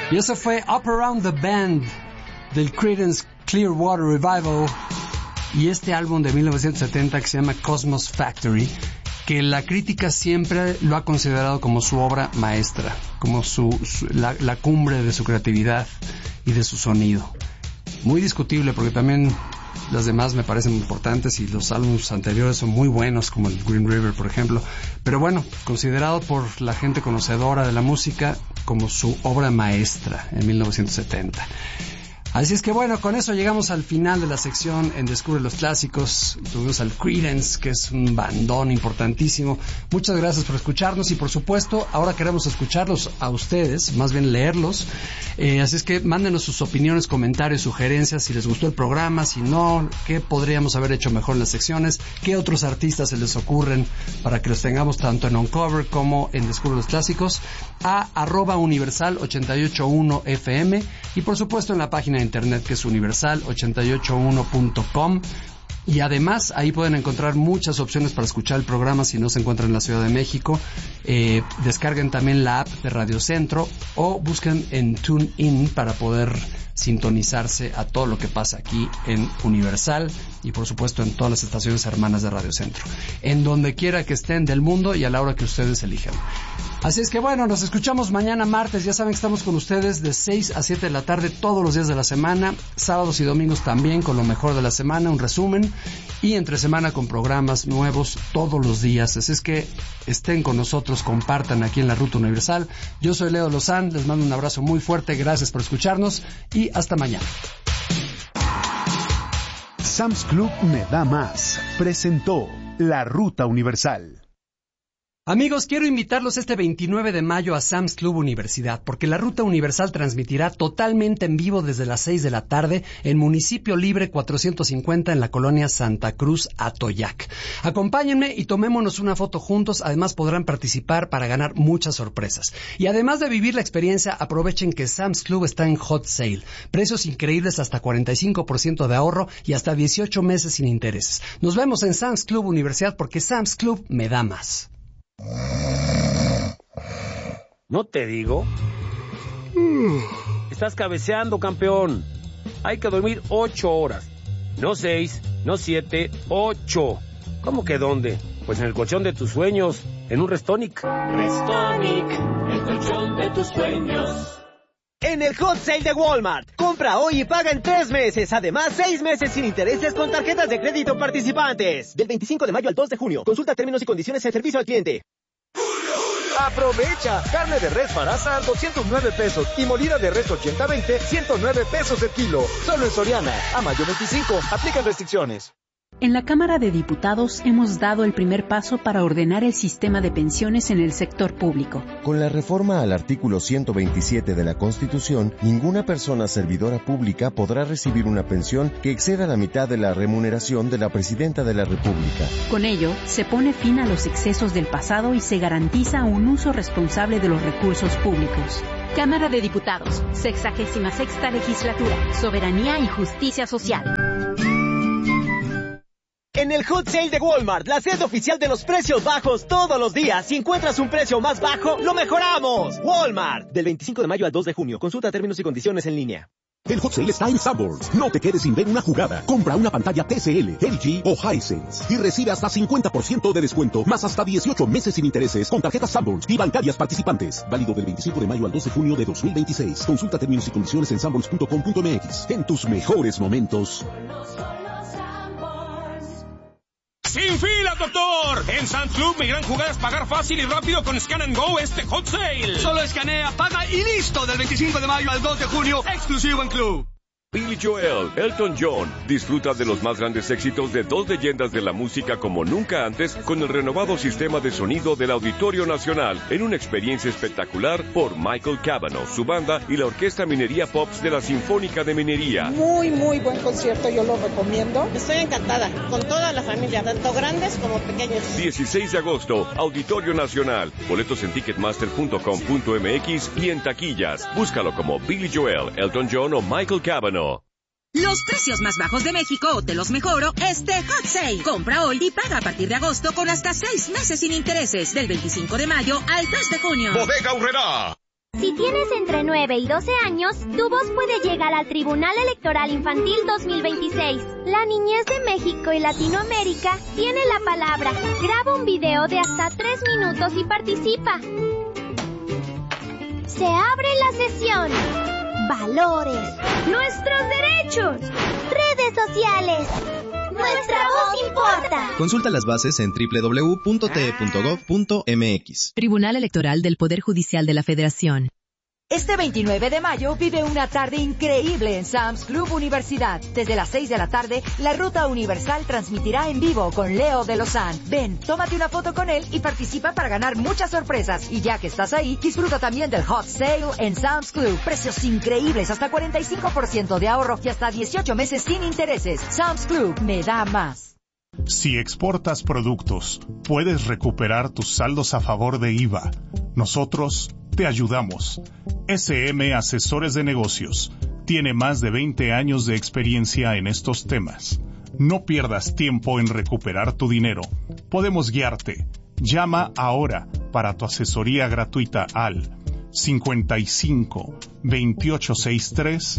Y eso fue Up Around the Bend del Creedence Clearwater Revival y este álbum de 1970 que se llama Cosmos Factory, que la crítica siempre lo ha considerado como su obra maestra, como la cumbre de su creatividad y de su sonido. Muy discutible porque también las demás me parecen importantes y los álbumes anteriores son muy buenos, como el Green River, por ejemplo. Pero bueno, considerado por la gente conocedora de la música como su obra maestra en 1970. Así es que bueno, con eso llegamos al final de la sección en Descubre los Clásicos. Tuvimos al Creedence, que es un bandón importantísimo. Muchas gracias por escucharnos y por supuesto, ahora queremos escucharlos a ustedes, más bien leerlos. Así es que mándenos sus opiniones, comentarios, sugerencias, si les gustó el programa, si no, qué podríamos haber hecho mejor en las secciones, qué otros artistas se les ocurren para que los tengamos tanto en Uncover como en Descubre los Clásicos, a @universal881fm y por supuesto en la página de internet que es universal881.com. Y además ahí pueden encontrar muchas opciones para escuchar el programa si no se encuentran en la Ciudad de México. Descarguen también la app de Radio Centro o busquen en TuneIn para poder sintonizarse a todo lo que pasa aquí en Universal y por supuesto en todas las estaciones hermanas de Radio Centro, en donde quiera que estén del mundo y a la hora que ustedes elijan. Así es que bueno, nos escuchamos mañana martes. Ya saben que estamos con ustedes de 6 a 7 de la tarde todos los días de la semana, sábados y domingos también con lo mejor de la semana, un resumen, y entre semana con programas nuevos todos los días. Así es que estén con nosotros, compartan aquí en la Ruta Universal. Yo soy Leo Lozán, les mando un abrazo muy fuerte, gracias por escucharnos y hasta mañana. Sam's Club me da más presentó La Ruta Universal. Amigos, quiero invitarlos este 29 de mayo a Sam's Club Universidad, porque la Ruta Universal transmitirá totalmente en vivo desde las 6 de la tarde en Municipio Libre 450 en la colonia Santa Cruz, Atoyac. Acompáñenme y tomémonos una foto juntos, además podrán participar para ganar muchas sorpresas. Y además de vivir la experiencia, aprovechen que Sam's Club está en hot sale. Precios increíbles, hasta 45% de ahorro y hasta 18 meses sin intereses. Nos vemos en Sam's Club Universidad porque Sam's Club me da más. ¿No te digo? Estás cabeceando, campeón. Hay que dormir 8 horas. No 6, no 7, 8. ¿Cómo que dónde? Pues en el colchón de tus sueños, en un Restonic. Restonic, el colchón de tus sueños. En el Hot Sale de Walmart, compra hoy y paga en 3 meses. Además, 6 meses sin intereses con tarjetas de crédito participantes. Del 25 de mayo al 2 de junio. Consulta términos y condiciones en servicio al cliente. ¡Aprovecha! Carne de res para asar, 209 pesos. Y molida de res 80-20, 109 pesos el kilo. Solo en Soriana. A mayo 25. Aplican restricciones. En la Cámara de Diputados hemos dado el primer paso para ordenar el sistema de pensiones en el sector público. Con la reforma al artículo 127 de la Constitución, ninguna persona servidora pública podrá recibir una pensión que exceda la mitad de la remuneración de la Presidenta de la República. Con ello, se pone fin a los excesos del pasado y se garantiza un uso responsable de los recursos públicos. Cámara de Diputados, 66ª Legislatura, Soberanía y Justicia Social. En el Hot Sale de Walmart, la sede oficial de los precios bajos todos los días. Si encuentras un precio más bajo, ¡lo mejoramos! Walmart. Del 25 de mayo al 2 de junio. Consulta términos y condiciones en línea. El Hot Sale está en Sanborns. No te quedes sin ver una jugada. Compra una pantalla TCL, LG o Hisense y recibe hasta 50% de descuento, más hasta 18 meses sin intereses con tarjetas Sanborns y bancarias participantes. Válido del 25 de mayo al 2 de junio de 2026. Consulta términos y condiciones en sanborns.com.mx. En tus mejores momentos. ¡Sin filas, doctor! En Sam's Club, mi gran jugada es pagar fácil y rápido con Scan and Go este Hot Sale. Solo escanea, paga y listo. Del 25 de mayo al 2 de junio, exclusivo en Club. Billy Joel, Elton John, disfruta de los más grandes éxitos de dos leyendas de la música como nunca antes con el renovado sistema de sonido del Auditorio Nacional en una experiencia espectacular por Michael Cavanaugh, su banda y la Orquesta Minería Pops de la Sinfónica de Minería. Muy buen concierto, yo lo recomiendo. Estoy encantada, con toda la familia, tanto grandes como pequeños. 16 de agosto, Auditorio Nacional. Boletos en ticketmaster.com.mx y en taquillas. Búscalo como Billy Joel, Elton John o Michael Cavanaugh. Los precios más bajos de México te los mejoro este Hot Sale. Compra hoy y paga a partir de agosto con hasta 6 meses sin intereses. Del 25 de mayo al 2 de junio. Bodega Aurrerá. Si tienes entre 9 y 12 años, tu voz puede llegar al Tribunal Electoral Infantil 2026. La niñez de México y Latinoamérica tiene la palabra. Graba un video de hasta 3 minutos y participa. Se abre la sesión. Valores. Nuestros derechos. Redes sociales. Nuestra voz importa. Consulta las bases en www.te.gov.mx. Tribunal Electoral del Poder Judicial de la Federación. Este 29 de mayo vive una tarde increíble en Sam's Club Universidad. Desde las 6 de la tarde, la Ruta Universal transmitirá en vivo con Leo de Lozán. Ven, tómate una foto con él y participa para ganar muchas sorpresas. Y ya que estás ahí, disfruta también del Hot Sale en Sam's Club. Precios increíbles, hasta 45% de ahorro y hasta 18 meses sin intereses. Sam's Club, me da más. Si exportas productos, puedes recuperar tus saldos a favor de IVA. Nosotros te ayudamos. SM Asesores de Negocios tiene más de 20 años de experiencia en estos temas. No pierdas tiempo en recuperar tu dinero. Podemos guiarte. Llama ahora para tu asesoría gratuita al 55 2863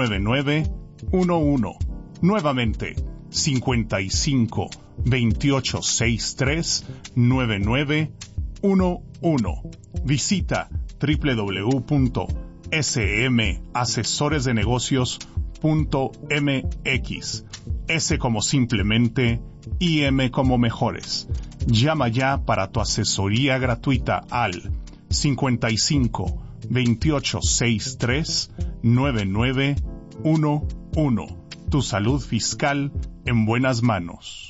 9911. Nuevamente, 55 2863 9911. Visita www.smasesoresdenegocios.mx. S como simplemente y M como mejores. Llama ya para tu asesoría gratuita al 55 2863 9911. Tu salud fiscal en buenas manos.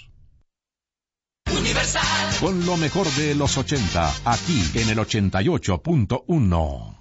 Con lo mejor de los 80, aquí en el 88.1.